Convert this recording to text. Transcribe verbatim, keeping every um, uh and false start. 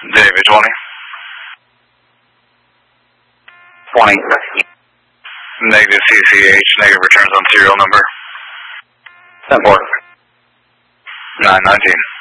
David twenty. twenty. Negative C C H, negative returns on serial number. ten four. nine nineteen.